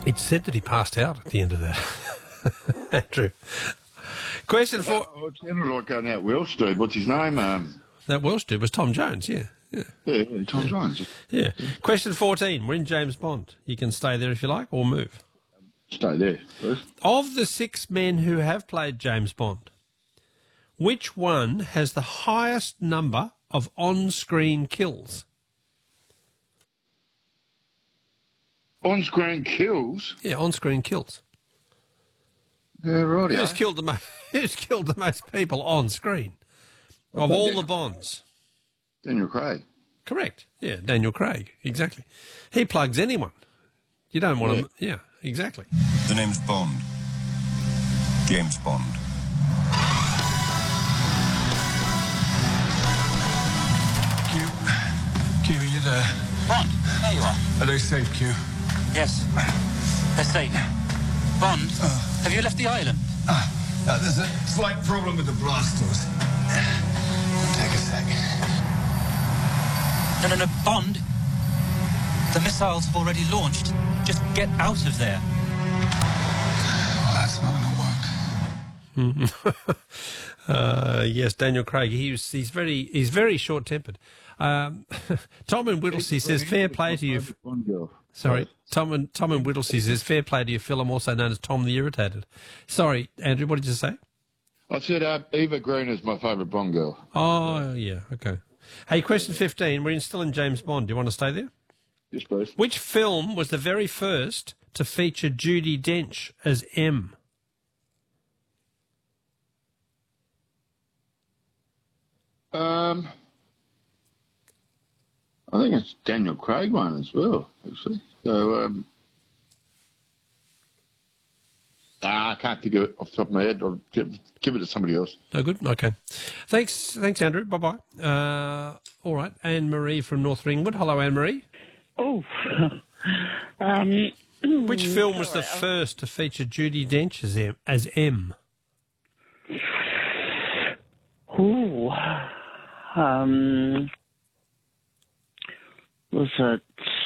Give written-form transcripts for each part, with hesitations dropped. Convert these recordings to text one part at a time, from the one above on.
He said that he passed out at the end of that. Andrew. Question 4. Oh, it sounded like that Welsh dude. What's his name? That Welsh dude was Tom Jones, yeah. Yeah, Tom Jones. Yeah. Question 14. We're in James Bond. You can stay there if you like or move. Stay there first. Of the 6 men who have played James Bond, which one has the highest number of on-screen kills? On-screen kills? Yeah, on-screen kills. Yeah, right. Who's killed the most people on screen of all the Bonds? Daniel Craig. Correct. Yeah, Daniel Craig. Exactly. He plugs anyone. You don't want to... Yeah, exactly. The name's Bond. James Bond. Q, are you there? Bond, there you are. Are they safe, Q? Yes, they're safe. Bond, have you left the island? There's a slight problem with the blasters. Take a sec. No, Bond. The missiles have already launched. Just get out of there. Well, that's not going to work. Yes, Daniel Craig. He's very short-tempered. Tom and Whittlesey says fair play to you. Sorry, Tom and Whittlesey says fair play to your film, also known as Tom the Irritated. Sorry, Andrew, what did you say? I said Eva Green is my favourite Bond girl. Oh, yeah, okay. Hey, question 15. We're still in James Bond. Do you want to stay there? Yes, please. Which film was the very first to feature Judi Dench as M? I think it's Daniel Craig one as well, actually. So, I can't think of it off the top of my head. I'll give it to somebody else. No good? Okay. Thanks, Andrew. Bye-bye. All right. Anne-Marie from North Ringwood. Hello, Anne-Marie. Oh. Which film was the first to feature Judi Dench as M? Ooh. Was it...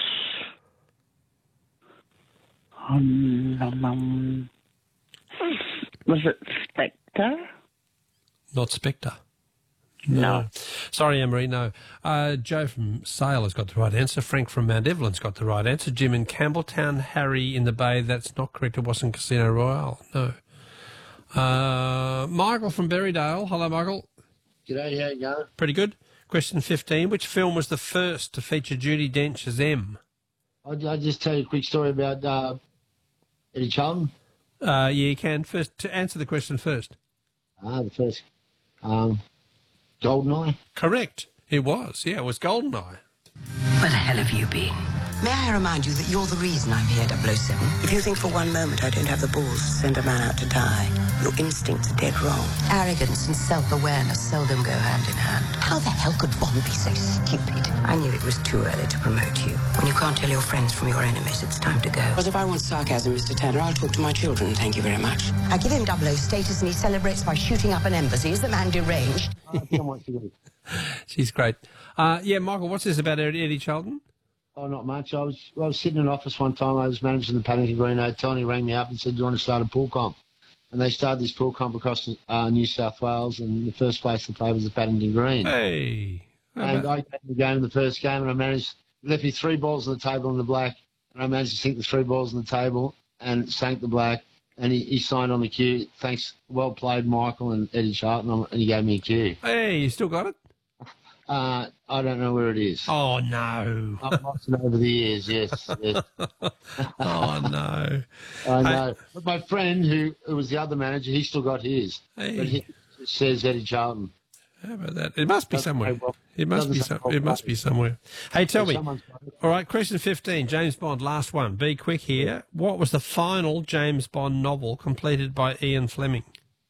was it Spectre? Not Spectre. No. Sorry, Anne-Marie, no. Joe from Sale has got the right answer. Frank from Mount Evelyn's got the right answer. Jim in Campbelltown. Harry in the Bay. That's not correct. It wasn't Casino Royale. No. Michael from Berrydale. Hello, Michael. G'day, how you going? Pretty good. Question 15. Which film was the first to feature Judi Dench as M? I'll just tell you a quick story about Eddie Charlton. Yeah, you can. First, to answer the question first. The first. Goldeneye? Correct. It was. Yeah, it was Goldeneye. Where the hell have you been? May I remind you that you're the reason I'm here, 007? If you think for one moment I don't have the balls to send a man out to die, your instincts are dead wrong. Arrogance and self-awareness seldom go hand in hand. How the hell could Bond be so stupid? I knew it was too early to promote you. When you can't tell your friends from your enemies, it's time to go. But if I want sarcasm, Mr. Tanner, I'll talk to my children, thank you very much. I give him 00 status and he celebrates by shooting up an embassy. Is the man deranged? She's great. Yeah, Michael, what's this about Eddie Charlton? Oh, not much. I was sitting in an office one time. I was managing the Paddington Green Hotel, and he rang me up and said, "Do you want to start a pool comp?" And they started this pool comp across New South Wales, and the first place to play was the Paddington Green. Hey! And I came the game in the first game, and I left me 3 balls on the table in the black, and I managed to sink the 3 balls on the table and sank the black. And he signed on the cue. Thanks, well played, Michael and Eddie Charlton, and he gave me a cue. Hey, you still got it? I don't know where it is. Oh, no. I've lost it over the years, yes. Oh, no. I know. But my friend, who was the other manager, he still got his. Hey. But he says Eddie Charlton. How about that? It must be somewhere. It must be somewhere. Hey, tell me. All right, question 15, James Bond, last one. Be quick here. What was the final James Bond novel completed by Ian Fleming?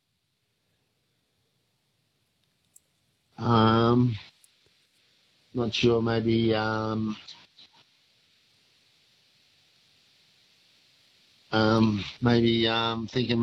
Not sure, maybe thinking